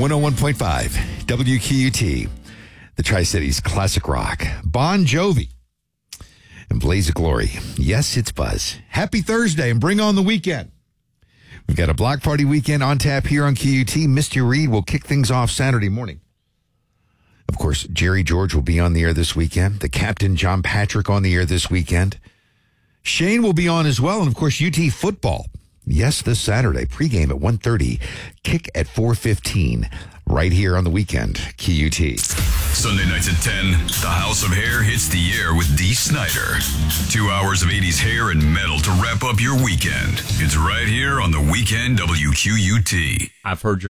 101.5 WQUT, the Tri-Cities Classic Rock, Bon Jovi, and Blaze of Glory. Yes, it's Buzz. Happy Thursday, and bring on the weekend. We've got a block party weekend on tap here on QUT. Misty Reed will kick things off Saturday morning. Of course, Jerry George will be on the air this weekend. The captain, John Patrick, on the air this weekend. Shane will be on as well. And, of course, UT football. Yes, this Saturday. Pregame at 1:30. Kick at 4:15. Right here on the weekend. QUT. Sunday nights at 10, the House of Hair hits the air with Dee Snider. 2 hours of 80s hair and metal to wrap up your weekend. It's right here on the weekend WQUT. I've heard